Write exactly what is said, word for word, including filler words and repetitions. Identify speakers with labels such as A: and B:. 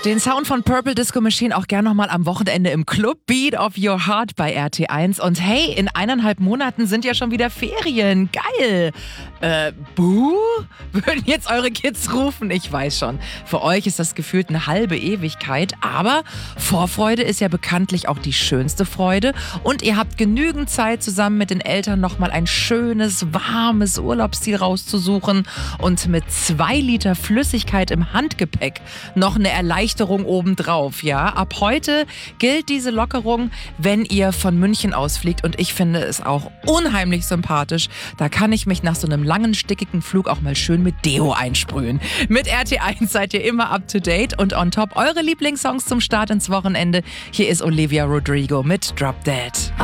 A: Den Sound von Purple Disco Machine auch gern nochmal am Wochenende im Club. Beat of Your Heart bei R T eins. Und hey, in eineinhalb Monaten sind ja schon wieder Ferien. Geil. Äh, buh? Würden jetzt eure Kids rufen? Ich weiß schon. Für euch ist das gefühlt eine halbe Ewigkeit. Aber Vorfreude ist ja bekanntlich auch die schönste Freude. Und ihr habt genügend Zeit, zusammen mit den Eltern nochmal ein schönes, warmes Urlaubsziel rauszusuchen. Und mit zwei Liter Flüssigkeit im Handgepäck noch eine Erleichterung obendrauf, ja. Ab heute gilt diese Lockerung, wenn ihr von München ausfliegt, und ich finde es auch unheimlich sympathisch. Da kann ich mich nach so einem langen, stickigen Flug auch mal schön mit Deo einsprühen. Mit R T eins seid ihr immer up to date und on top eure Lieblingssongs zum Start ins Wochenende. Hier ist Olivia Rodrigo mit Drop Dead.